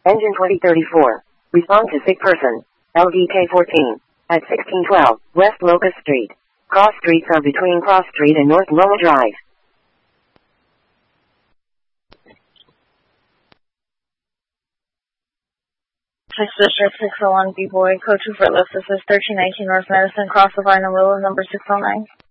Engine 2034. Respond to sick person. LDK 14. At 1612 West Locust Street. Cross streets are between Cross Street and North Loma Drive. Text District 601 B-Boy, Code 2 for List. This is 1319 North Medicine, Cross the Vine, Willow, number 609.